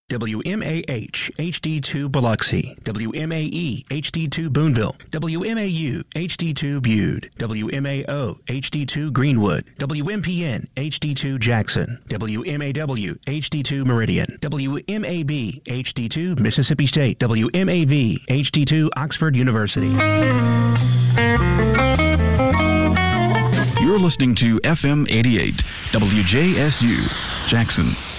WMAH HD2 Biloxi, WMAE HD2 Boonville, WMAU HD2 Bude, WMAO HD2 Greenwood, WMPN HD2 Jackson, WMAW HD2 Meridian, WMAB HD2 Mississippi State, WMAV HD2 Oxford University. You're listening to FM 88, WJSU, Jackson.